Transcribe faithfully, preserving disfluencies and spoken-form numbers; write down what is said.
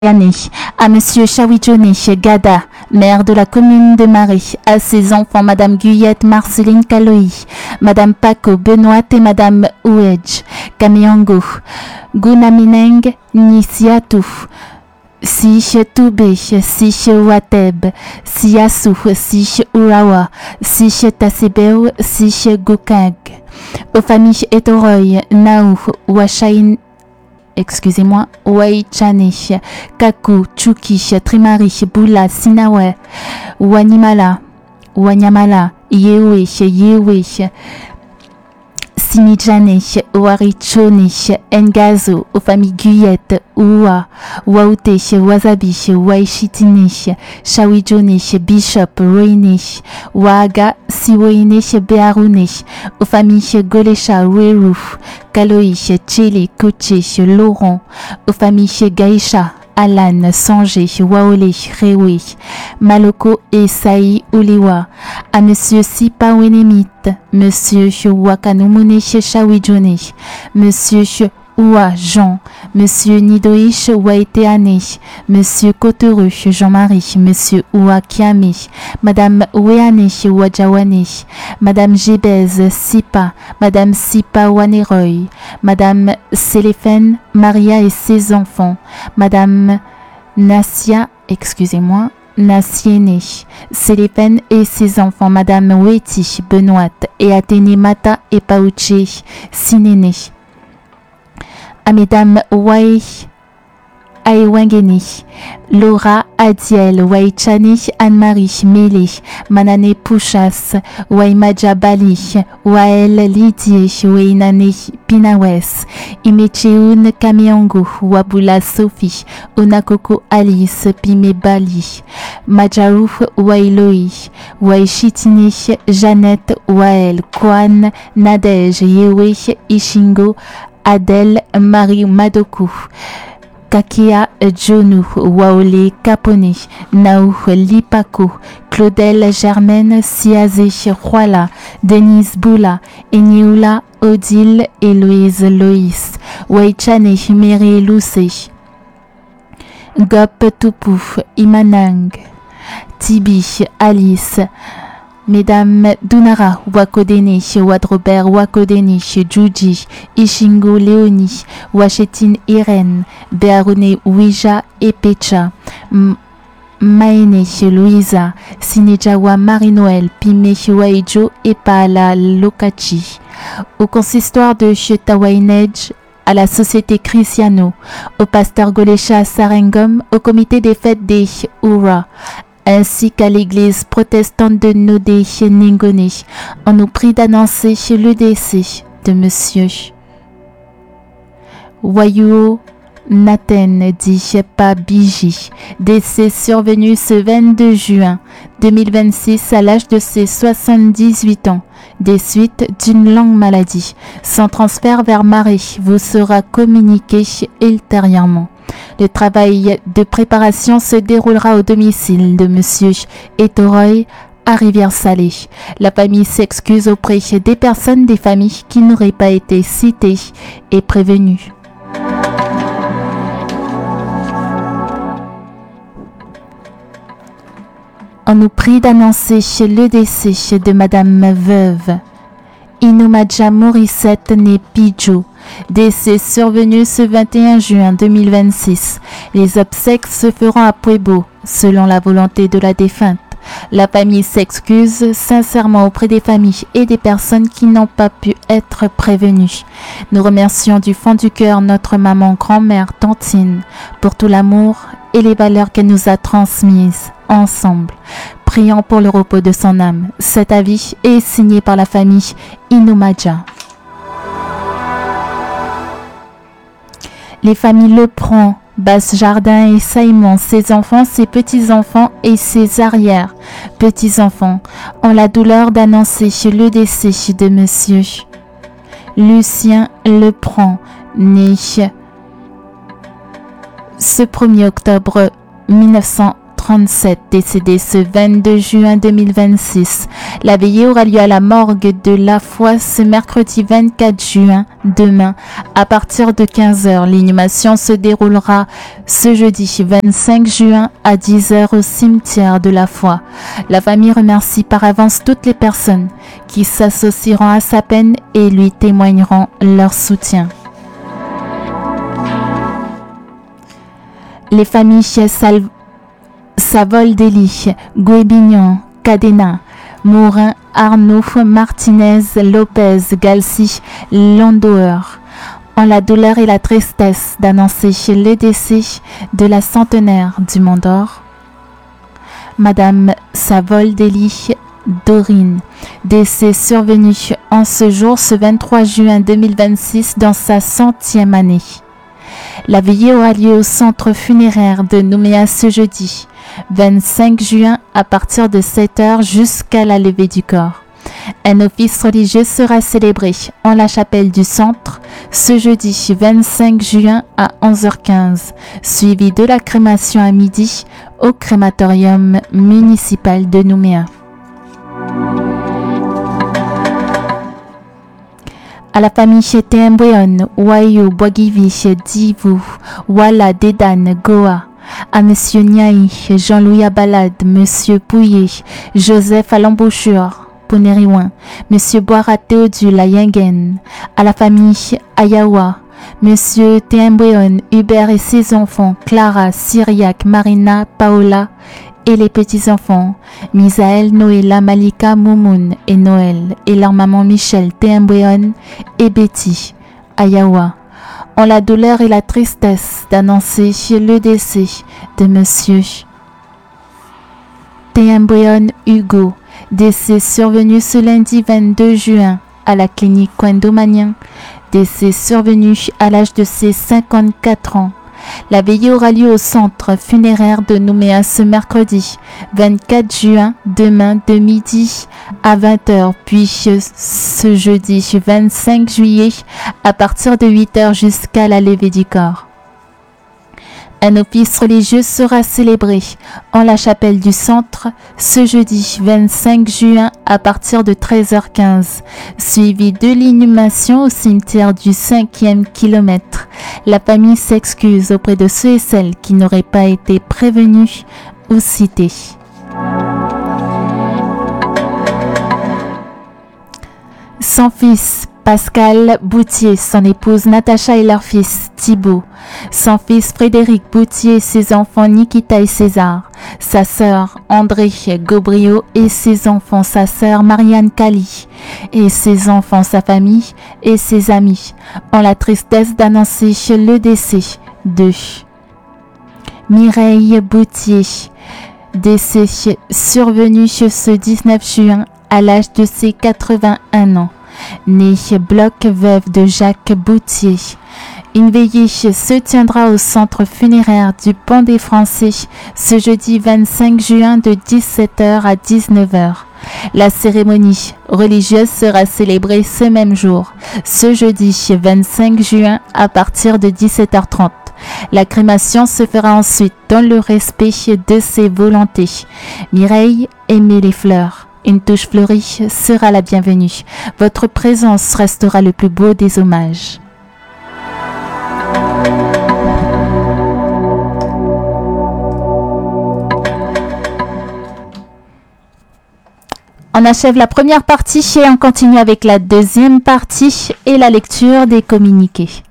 Année, à Monsieur Chawijoné Gada, maire de la commune de Marie, à ses enfants Madame Guyette Marceline Kaloï, Madame Paco Benoît et Madame Ouedj Kamiango, Gunamineng Nisiatu, Sich Toubé, Sich Wateb, Siasu, Sich Urawa, Sich Tasebeu, Sich Gukag, aux familles Etoroy, Naou, Wachain, excusez-moi, Waichane, Kaku, Chuki, Trimari, Bula, Sinawe, Wanimala, Wanyamala, Yewe, Yewe, Sinijane, Warichone, Ngazo, aux familles Guyette, Oua, Waute, Wasabi, Waishitine, Chawijone, Bishop, Roine, Waga, Siwoine, Bearune, aux familles Golesha, Weru, Kaloï, Chili, Koche, Laurent, aux familles Gaïcha, Alan, Sangé, Waole, Rewe, Maloko et Saï Uliwa, à Monsieur Sipa Wenemit, Monsieur Wakanumune Chawijone, Monsieur Oua Jean, Monsieur Nidoish Waiteane, Monsieur Cotereux Jean-Marie, Monsieur Oua Kiame, Madame Weane Wajawane, Madame Gébez Sipa, Madame Sipa Waneroy, Madame Séléphène Maria et ses enfants, Madame Nassia, excusez-moi, Nassiene, Séléphène et ses enfants, Madame Weti Benoît et Athénée Mata et Pauché Sinéné, à Mesdames Wai Aewangeni, Laura Adiel, Waichani, Anne-Marie Mélé, Manane Pouchas, Waimaja Bali, Wael Lydie, Weinane Pinawes, Imecheun Kamiango, Wabula Sophie, Onakoko Alice, Pime Bali, Majaru Wailoi, Waishitine, Jeannette Wael, Kwan, Nadej, Yewe, Ishingo, Adèle Marie Madoku, Kakia Jonu, Waole Capone, Naou Lipako, Claudel Germaine Siazé Roila, Denise Boula, Enioula Odile et Louise Loïs, Waichane Mary Lucé, Gop Tupu, Imanang, Tibi Alice, Mesdames Dunara Wakodene, Wadrobert Wakodene, Juji, Ishingo Léonie, Wachetine Irène, Bearune Ouija et Pecha, Maene Louisa, Sinejawa Marie-Noël, Pime Waijo et Paala Lokachi, au consistoire de Chetawainej, à la société Cristiano, au pasteur Golesha Sarengom, au comité des fêtes des Oura, ainsi qu'à l'église protestante de Nodé Ningone, on nous prie d'annoncer le décès de Monsieur Wayuo Naten Dichepa Biji, décès survenu ce vingt-deux juin deux mille vingt-six à l'âge de ses soixante-dix-huit ans, des suites d'une longue maladie. Son transfert vers Marie vous sera communiqué ultérieurement. Le travail de préparation se déroulera au domicile de Monsieur Etoroy à Rivière-Salée. La famille s'excuse auprès des personnes des familles qui n'auraient pas été citées et prévenues. On nous prie d'annoncer le décès de Madame Veuve Inumaja Morissette née Pidjo, décès survenu ce vingt et un juin deux mille vingt-six. Les obsèques se feront à Puebo, selon la volonté de la défunte. La famille s'excuse sincèrement auprès des familles et des personnes qui n'ont pas pu être prévenues. Nous remercions du fond du cœur notre maman grand-mère Tantine pour tout l'amour et les valeurs qu'elle nous a transmises ensemble. Prions pour le repos de son âme. Cet avis est signé par la famille Inumaja. Les familles Lepron, Basse-Jardin et Saïmon, ses enfants, ses petits-enfants et ses arrière-petits-enfants ont la douleur d'annoncer le décès de Monsieur Lucien Lepron, né ce premier octobre mille neuf cent trente. trente-sept, décédé ce vingt-deux juin deux mille vingt-six. La veillée aura lieu à la morgue de La Foi ce mercredi vingt-quatre juin, demain, à partir de quinze heures. L'inhumation se déroulera ce jeudi vingt-cinq juin à dix heures au cimetière de La Foi. La famille remercie par avance toutes les personnes qui s'associeront à sa peine et lui témoigneront leur soutien. Les familles Sal Savoldelli, Guébignon, Cadena, Morin, Arnaud, Martinez, Lopez, Galsi, Landauer ont la douleur et la tristesse d'annoncer le décès de la centenaire du Mont d'Or, Madame Savoldelli Dorine, décès survenu en ce jour, ce vingt-trois juin deux mille vingt-six, dans sa centième année. La veillée aura lieu au centre funéraire de Nouméa ce jeudi, vingt-cinq juin, à partir de sept heures jusqu'à la levée du corps. Un office religieux sera célébré en la chapelle du centre ce jeudi vingt-cinq juin à onze heures quinze, suivi de la crémation à midi au crématorium municipal de Nouméa. À la famille Téembouéon, Wayou, Boagivi, Divu, Wala, Dédane, Goa. À Monsieur Niaï, Jean-Louis Abalade, Monsieur Pouillet, Joseph à l'embouchure, Ponériouin, Monsieur Boira Théodule à Yengen. À la famille Ayawa, Monsieur Téembouéon, Hubert et ses enfants, Clara, Syriac, Marina, Paola, et les petits-enfants, Misaël, Noéla, Malika, Moumoun et Noël, et leur maman Michel, Téembouéon et Betty, Ayawa, ont la douleur et la tristesse d'annoncer le décès de Monsieur Téembouéon Hugo, décès survenu ce lundi vingt-deux juin à la clinique Kwendomanian, décès survenu à l'âge de ses cinquante-quatre ans. La veillée aura lieu au centre funéraire de Nouméa ce mercredi vingt-quatre juin, demain de midi à vingt heures, puis ce jeudi vingt-cinq juillet à partir de huit heures jusqu'à la levée du corps. Un office religieux sera célébré en la chapelle du centre ce jeudi vingt-cinq juin à partir de treize heures quinze, suivi de l'inhumation au cimetière du cinquième kilomètre. La famille s'excuse auprès de ceux et celles qui n'auraient pas été prévenus ou cités. Son fils Pascal Boutier, son épouse Natacha et leur fils Thibaut, son fils Frédéric Boutier, ses enfants Nikita et César, sa sœur André Gobrio et ses enfants, sa sœur Marianne Kali et ses enfants, sa famille et ses amis ont la tristesse d'annoncer le décès de Mireille Boutier, décès survenu ce dix-neuf juin à l'âge de ses quatre-vingt-un ans. Né bloc veuve de Jacques Boutier. Une veillée se tiendra au centre funéraire du Pont des Français ce jeudi vingt-cinq juin de dix-sept heures à dix-neuf heures. La cérémonie religieuse sera célébrée ce même jour, ce jeudi vingt-cinq juin à partir de dix-sept heures trente. La crémation se fera ensuite dans le respect de ses volontés. Mireille aimait les fleurs. Une touche fleurie sera la bienvenue. Votre présence restera le plus beau des hommages. On achève la première partie et on continue avec la deuxième partie et la lecture des communiqués.